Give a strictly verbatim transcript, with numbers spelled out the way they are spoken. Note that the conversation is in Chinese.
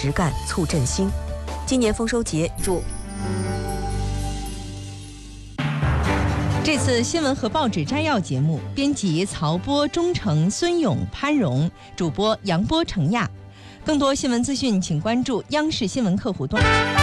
实干促振兴。今年丰收节祝。 这次新闻和报纸摘要节目，编辑曹波、钟诚、孙勇、潘荣，主播杨波、程亚。更多新闻资讯，请关注央视新闻客户端。